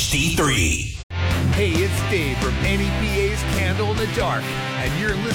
HD3. Hey, it's Dave from NEPA's Candle in the Dark, and you're listening